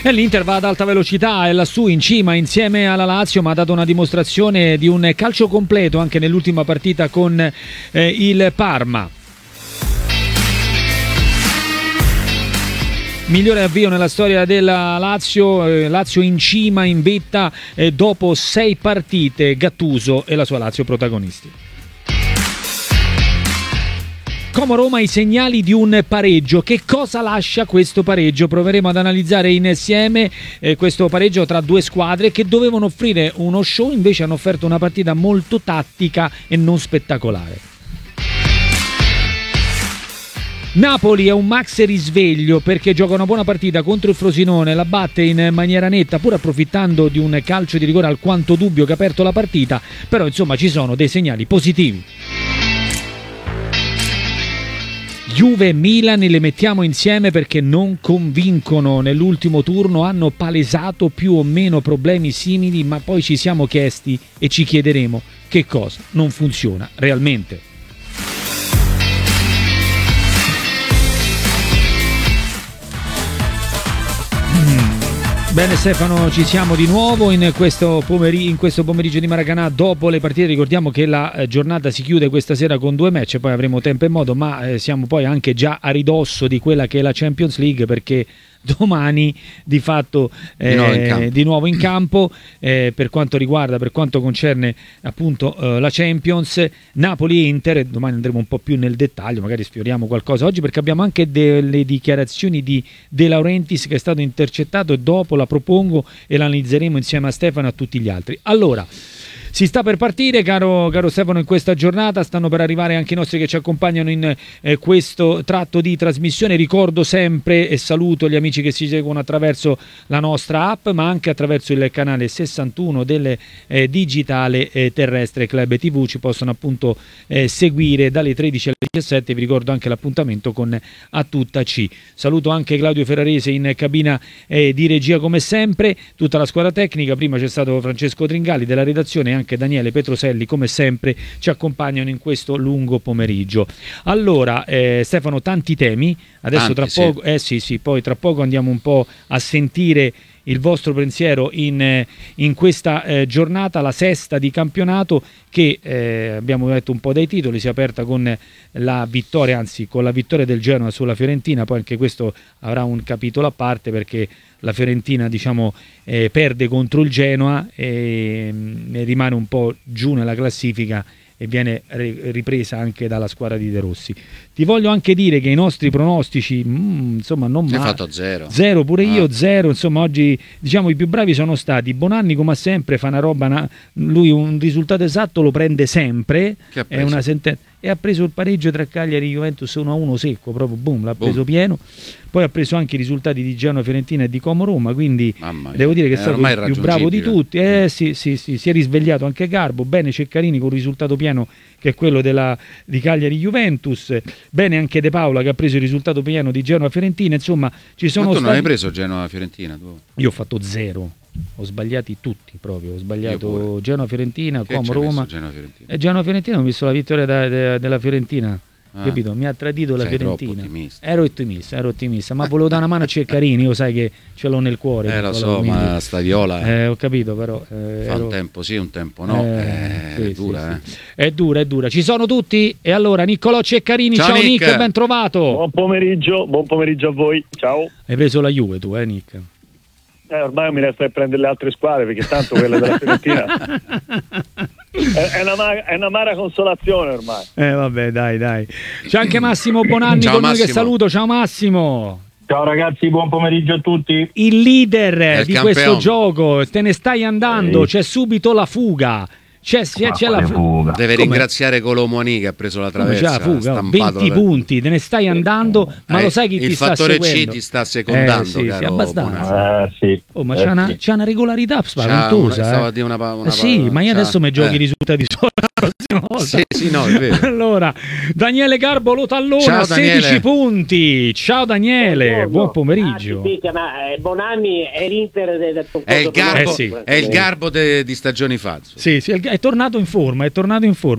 E l'Inter va ad alta velocità, è lassù in cima insieme alla Lazio, ma ha dato una dimostrazione di un calcio completo anche nell'ultima partita con il Parma. Migliore avvio nella storia della Lazio, Lazio in cima, in vetta dopo 6 partite, Gattuso e la sua Lazio protagonisti. Como Roma, i segnali di un pareggio. Che cosa lascia questo pareggio? Proveremo ad analizzare insieme questo pareggio tra due squadre che dovevano offrire uno show, invece hanno offerto una partita molto tattica e non spettacolare. Napoli è un max risveglio perché gioca una buona partita contro il Frosinone, la batte in maniera netta pur approfittando di un calcio di rigore alquanto dubbio che ha aperto la partita, però insomma ci sono dei segnali positivi. Juve e Milan le mettiamo insieme perché non convincono. Nell'ultimo turno hanno palesato più o meno problemi simili, ma poi ci siamo chiesti e ci chiederemo che cosa non funziona realmente. Bene Stefano, ci siamo di nuovo in questo pomeriggio di Maracanã dopo le partite. Ricordiamo che la giornata si chiude questa sera con 2 match, poi avremo tempo e modo, ma siamo poi anche già a ridosso di quella che è la Champions League, perché domani di fatto di nuovo in campo per quanto concerne appunto la Champions, Napoli e Inter. Domani andremo un po' più nel dettaglio, magari sfioriamo qualcosa oggi perché abbiamo anche delle dichiarazioni di De Laurentiis che è stato intercettato e dopo la propongo e la analizzeremo insieme a Stefano e a tutti gli altri. Allora, si sta per partire, caro Stefano, in questa giornata. Stanno per arrivare anche i nostri che ci accompagnano in questo tratto di trasmissione. Ricordo sempre e saluto gli amici che ci seguono attraverso la nostra app, ma anche attraverso il canale 61 del digitale terrestre Club TV. Ci possono appunto seguire dalle 13 alle 17. Vi ricordo anche l'appuntamento con A Tutta C. Saluto anche Claudio Ferrarese in cabina di regia come sempre, tutta la squadra tecnica. Prima c'è stato Francesco Tringali della redazione e anche Daniele Petroselli come sempre ci accompagnano in questo lungo pomeriggio. Allora Stefano, tanti temi adesso, tra poco poi tra poco andiamo un po' a sentire il vostro pensiero in questa giornata, la sesta di campionato che abbiamo letto un po' dai titoli, si è aperta con la vittoria, anzi con la vittoria del Genoa sulla Fiorentina. Poi anche questo avrà un capitolo a parte perché la Fiorentina perde contro il Genoa e rimane un po' giù nella classifica e viene ripresa anche dalla squadra di De Rossi. Ti voglio anche dire che i nostri pronostici insomma non male. Hai fatto 0 pure io, 0. Insomma oggi diciamo i più bravi sono stati Bonanni, come sempre fa una roba, lui un risultato esatto lo prende sempre, è una sentenza, e ha preso il pareggio tra Cagliari e Juventus 1-1 secco, proprio boom, l'ha preso pieno. Poi ha preso anche i risultati di Genoa, Fiorentina e di Como Roma, quindi devo dire che è stato il più bravo di tutti. Sì, si è risvegliato anche Garbo, bene Ceccarini con il risultato pieno che è quello di Cagliari Juventus, bene anche De Paola che ha preso il risultato pieno di Genoa Fiorentina. Insomma ci sono stati... non hai preso Genoa Fiorentina tu? Io ho fatto 0, ho sbagliati tutti proprio, ho sbagliato Genoa Fiorentina, Como Roma e Genoa Fiorentina. Ho visto la vittoria della Fiorentina, capito? Mi ha tradito la Fiorentina. Ero ottimista, ma volevo dare una mano a Ceccarini, io sai che ce l'ho nel cuore. Lo so, quindi, ma sta Viola ho capito, però fa un tempo sì, un tempo no, è dura. Sì. È dura. Ci sono tutti? E allora Niccolò Ceccarini, ciao Nick, ben trovato. Buon pomeriggio a voi, ciao. Hai preso la Juve tu, Nick? Ormai mi resta a prendere le altre squadre perché tanto quella della Fiorentina è un'amara consolazione ormai. Vabbè, dai. C'è anche Massimo Bonanni con noi che saluto. Ciao Massimo. Ciao ragazzi, buon pomeriggio a tutti. Il leader di questo gioco, te ne stai andando, c'è subito la fuga. C'è la fuga. Deve ringraziare Colomoni che ha preso la traversa. Fuga, 20 punti, te ne stai andando, ma lo sai chi ti sta seguendo? Il fattore C ti sta secondando, sì, abbastanza. C'è una regolarità spaventosa. Stavo a dire una sì, ma io adesso mi giochi i risultati solo la prossima volta. Sì, no, è vero. Allora, Daniele Garbo lo tallona, 16 punti. Ciao Daniele, buon pomeriggio. Ma Bonanni è l'Inter del è il Garbo di stagioni fa. Sì, è tornato in forma.